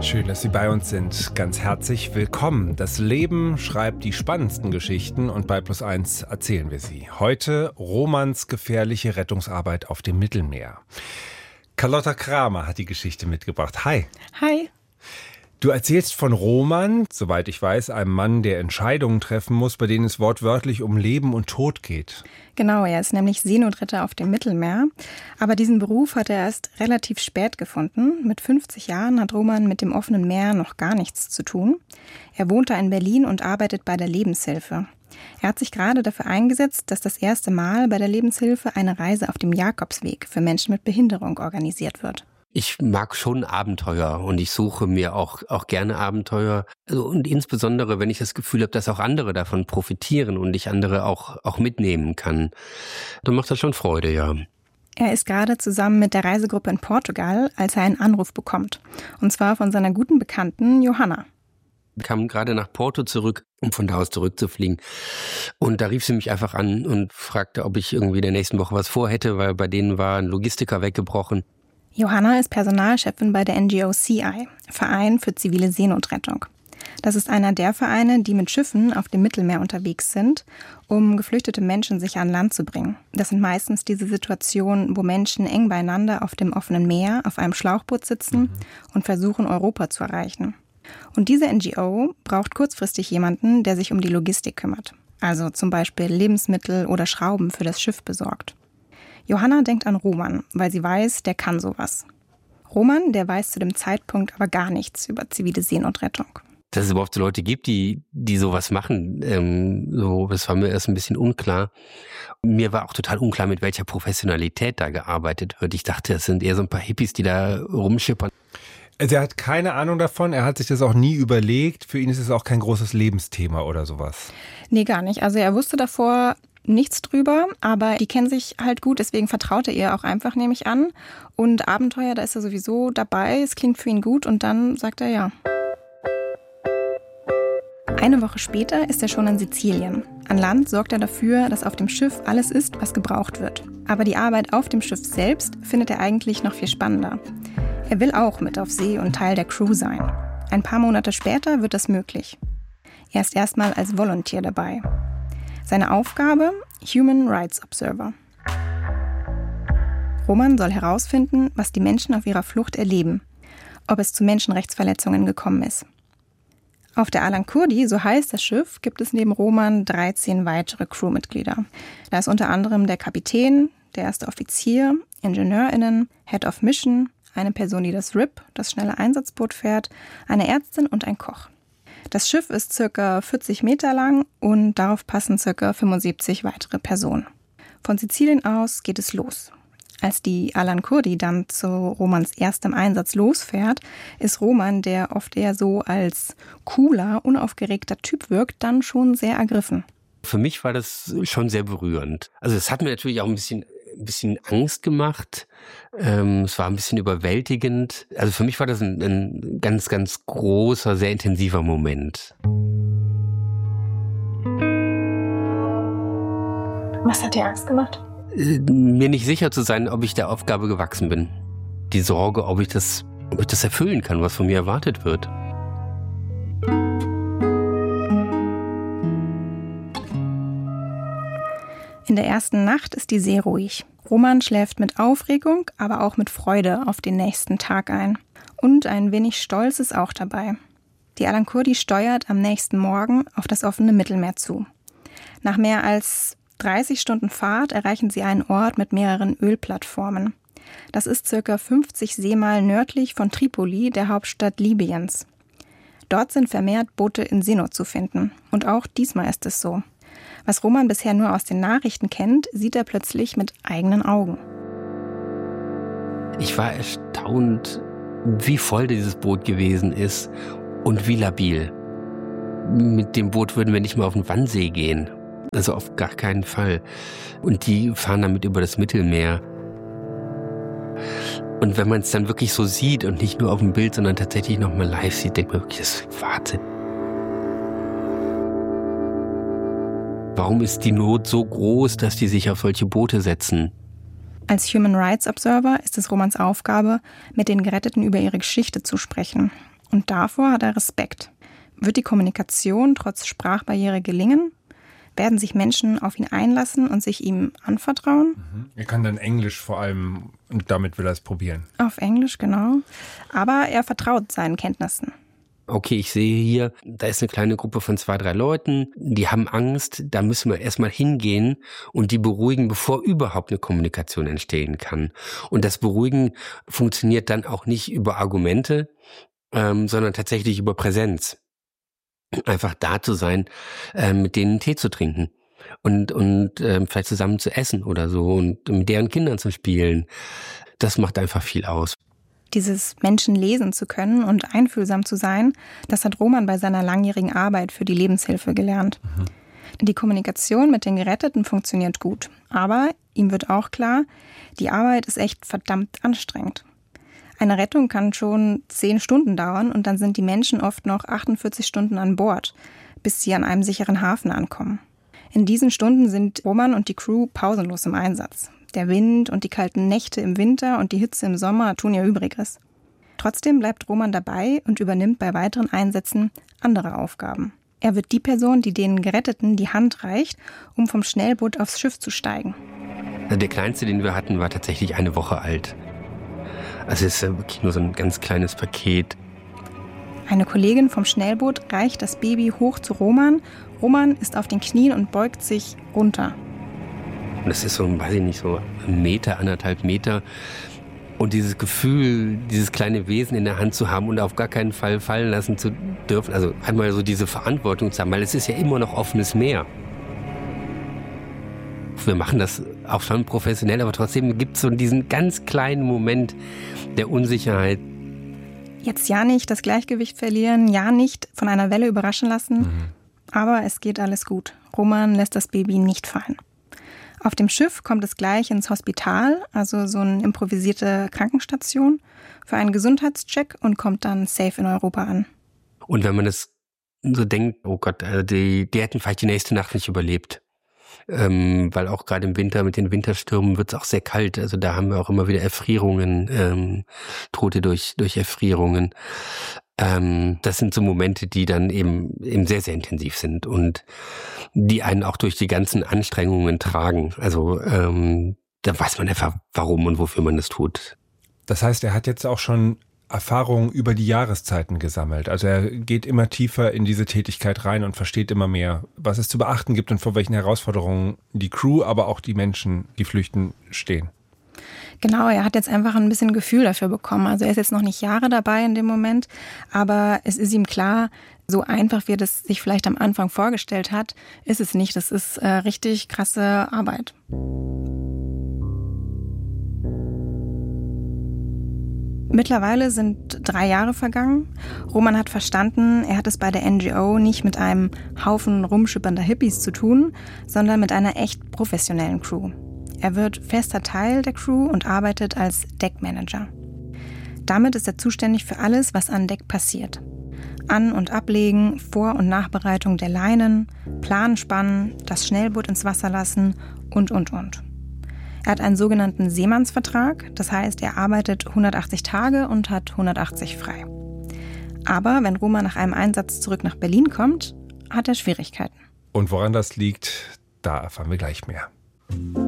Schön, dass Sie bei uns sind. Ganz herzlich willkommen. Das Leben schreibt die spannendsten Geschichten und bei +1 erzählen wir sie. Heute Romans gefährliche Rettungsarbeit auf dem Mittelmeer. Carlotta Kramer hat die Geschichte mitgebracht. Hi. Hi. Du erzählst von Roman, soweit ich weiß, einem Mann, der Entscheidungen treffen muss, bei denen es wortwörtlich um Leben und Tod geht. Genau, er ist nämlich Seenotretter auf dem Mittelmeer. Aber diesen Beruf hat er erst relativ spät gefunden. Mit 50 Jahren hat Roman mit dem offenen Meer noch gar nichts zu tun. Er wohnt da in Berlin und arbeitet bei der Lebenshilfe. Er hat sich gerade dafür eingesetzt, dass das erste Mal bei der Lebenshilfe eine Reise auf dem Jakobsweg für Menschen mit Behinderung organisiert wird. Ich mag schon Abenteuer und ich suche mir auch gerne Abenteuer. Und insbesondere, wenn ich das Gefühl habe, dass auch andere davon profitieren und ich andere auch mitnehmen kann, dann macht das schon Freude, ja. Er ist gerade zusammen mit der Reisegruppe in Portugal, als er einen Anruf bekommt. Und zwar von seiner guten Bekannten Johanna. Ich kam gerade nach Porto zurück, um von da aus zurückzufliegen. Und da rief sie mich einfach an und fragte, ob ich irgendwie in der nächsten Woche was vorhätte, weil bei denen war ein Logistiker weggebrochen. Johanna ist Personalchefin bei der NGO CI, Verein für zivile Seenotrettung. Das ist einer der Vereine, die mit Schiffen auf dem Mittelmeer unterwegs sind, um geflüchtete Menschen sicher an Land zu bringen. Das sind meistens diese Situationen, wo Menschen eng beieinander auf dem offenen Meer auf einem Schlauchboot sitzen und versuchen, Europa zu erreichen. Und diese NGO braucht kurzfristig jemanden, der sich um die Logistik kümmert. Also zum Beispiel Lebensmittel oder Schrauben für das Schiff besorgt. Johanna denkt an Roman, weil sie weiß, der kann sowas. Roman, der weiß zu dem Zeitpunkt aber gar nichts über zivile Seenotrettung. Dass es überhaupt so Leute gibt, die sowas machen, das war mir erst ein bisschen unklar. Mir war auch total unklar, mit welcher Professionalität da gearbeitet wird. Ich dachte, das sind eher so ein paar Hippies, die da rumschippern. Also er hat keine Ahnung davon, er hat sich das auch nie überlegt. Für ihn ist es auch kein großes Lebensthema oder sowas. Nee, gar nicht. Also er wusste davor nichts drüber, aber die kennen sich halt gut, deswegen vertraut er ihr auch einfach, nehme ich an. Und Abenteuer, da ist er sowieso dabei, es klingt für ihn gut und dann sagt er ja. Eine Woche später ist er schon in Sizilien. An Land sorgt er dafür, dass auf dem Schiff alles ist, was gebraucht wird. Aber die Arbeit auf dem Schiff selbst findet er eigentlich noch viel spannender. Er will auch mit auf See und Teil der Crew sein. Ein paar Monate später wird das möglich. Er ist erstmal als Volunteer dabei. Seine Aufgabe? Human Rights Observer. Roman soll herausfinden, was die Menschen auf ihrer Flucht erleben, ob es zu Menschenrechtsverletzungen gekommen ist. Auf der Alan Kurdi, so heißt das Schiff, gibt es neben Roman 13 weitere Crewmitglieder. Da ist unter anderem der Kapitän, der erste Offizier, IngenieurInnen, Head of Mission, eine Person, die das RIP, das schnelle Einsatzboot fährt, eine Ärztin und ein Koch. Das Schiff ist ca. 40 Meter lang und darauf passen ca. 75 weitere Personen. Von Sizilien aus geht es los. Als die Alan Kurdi dann zu Romans erstem Einsatz losfährt, ist Roman, der oft eher so als cooler, unaufgeregter Typ wirkt, dann schon sehr ergriffen. Für mich war das schon sehr berührend. Also es hat mir natürlich auch ein bisschen Angst gemacht. Es war ein bisschen überwältigend. Also für mich war das ein ganz, ganz großer, sehr intensiver Moment. Was hat dir Angst gemacht? Mir nicht sicher zu sein, ob ich der Aufgabe gewachsen bin. Die Sorge, ob ich das erfüllen kann, was von mir erwartet wird. In der ersten Nacht ist die See ruhig. Roman schläft mit Aufregung, aber auch mit Freude auf den nächsten Tag ein. Und ein wenig Stolz ist auch dabei. Die Alan Kurdi steuert am nächsten Morgen auf das offene Mittelmeer zu. Nach mehr als 30 Stunden Fahrt erreichen sie einen Ort mit mehreren Ölplattformen. Das ist ca. 50 Seemeilen nördlich von Tripoli, der Hauptstadt Libyens. Dort sind vermehrt Boote in Seenot zu finden. Und auch diesmal ist es so. Was Roman bisher nur aus den Nachrichten kennt, sieht er plötzlich mit eigenen Augen. Ich war erstaunt, wie voll dieses Boot gewesen ist und wie labil. Mit dem Boot würden wir nicht mal auf den Wannsee gehen. Also auf gar keinen Fall. Und die fahren damit über das Mittelmeer. Und wenn man es dann wirklich so sieht und nicht nur auf dem Bild, sondern tatsächlich nochmal live sieht, denkt man wirklich, das ist Wahnsinn. Warum ist die Not so groß, dass die sich auf solche Boote setzen? Als Human Rights Observer ist es Romans Aufgabe, mit den Geretteten über ihre Geschichte zu sprechen. Und davor hat er Respekt. Wird die Kommunikation trotz Sprachbarriere gelingen? Werden sich Menschen auf ihn einlassen und sich ihm anvertrauen? Er kann dann Englisch vor allem und damit will er es probieren. Auf Englisch, genau. Aber er vertraut seinen Kenntnissen. Okay, ich sehe hier, da ist eine kleine Gruppe von 2, 3 Leuten, die haben Angst, da müssen wir erstmal hingehen und die beruhigen, bevor überhaupt eine Kommunikation entstehen kann. Und das Beruhigen funktioniert dann auch nicht über Argumente, sondern tatsächlich über Präsenz. Einfach da zu sein, mit denen Tee zu trinken und vielleicht zusammen zu essen oder so und mit deren Kindern zu spielen. Das macht einfach viel aus. Dieses Menschen lesen zu können und einfühlsam zu sein, das hat Roman bei seiner langjährigen Arbeit für die Lebenshilfe gelernt. Die Kommunikation mit den Geretteten funktioniert gut. Aber ihm wird auch klar, die Arbeit ist echt verdammt anstrengend. Eine Rettung kann schon 10 Stunden dauern und dann sind die Menschen oft noch 48 Stunden an Bord, bis sie an einem sicheren Hafen ankommen. In diesen Stunden sind Roman und die Crew pausenlos im Einsatz. Der Wind und die kalten Nächte im Winter und die Hitze im Sommer tun ihr Übriges. Trotzdem bleibt Roman dabei und übernimmt bei weiteren Einsätzen andere Aufgaben. Er wird die Person, die den Geretteten die Hand reicht, um vom Schnellboot aufs Schiff zu steigen. Der kleinste, den wir hatten, war tatsächlich 1 Woche alt. Also es ist wirklich nur so ein ganz kleines Paket. Eine Kollegin vom Schnellboot reicht das Baby hoch zu Roman. Roman ist auf den Knien und beugt sich runter. Und das ist so, weiß ich nicht, so 1 Meter, 1,5 Meter. Und dieses Gefühl, dieses kleine Wesen in der Hand zu haben und auf gar keinen Fall fallen lassen zu dürfen. Also einmal so diese Verantwortung zu haben, weil es ist ja immer noch offenes Meer. Wir machen das auch schon professionell, aber trotzdem gibt es so diesen ganz kleinen Moment der Unsicherheit. Jetzt ja nicht das Gleichgewicht verlieren, ja nicht von einer Welle überraschen lassen. Aber es geht alles gut. Roman lässt das Baby nicht fallen. Auf dem Schiff kommt es gleich ins Hospital, also so eine improvisierte Krankenstation, für einen Gesundheitscheck und kommt dann safe in Europa an. Und wenn man das so denkt, oh Gott, die hätten vielleicht die nächste Nacht nicht überlebt. Weil auch gerade im Winter mit den Winterstürmen wird es auch sehr kalt. Also da haben wir auch immer wieder Erfrierungen, Tote durch Erfrierungen. Das sind so Momente, die dann eben sehr, sehr intensiv sind und die einen auch durch die ganzen Anstrengungen tragen. Also da weiß man einfach, warum und wofür man das tut. Das heißt, er hat jetzt auch schon Erfahrungen über die Jahreszeiten gesammelt. Also er geht immer tiefer in diese Tätigkeit rein und versteht immer mehr, was es zu beachten gibt und vor welchen Herausforderungen die Crew, aber auch die Menschen, die flüchten, stehen. Genau, er hat jetzt einfach ein bisschen Gefühl dafür bekommen. Also er ist jetzt noch nicht Jahre dabei in dem Moment, aber es ist ihm klar, so einfach wie er das sich vielleicht am Anfang vorgestellt hat, ist es nicht. Das ist richtig krasse Arbeit. Mittlerweile sind 3 Jahre vergangen. Roman hat verstanden, er hat es bei der NGO nicht mit einem Haufen rumschippernder Hippies zu tun, sondern mit einer echt professionellen Crew. Er wird fester Teil der Crew und arbeitet als Deckmanager. Damit ist er zuständig für alles, was an Deck passiert. An- und Ablegen, Vor- und Nachbereitung der Leinen, Plan spannen, das Schnellboot ins Wasser lassen und. Er hat einen sogenannten Seemannsvertrag, das heißt, er arbeitet 180 Tage und hat 180 frei. Aber wenn Roman nach einem Einsatz zurück nach Berlin kommt, hat er Schwierigkeiten. Und woran das liegt, da erfahren wir gleich mehr.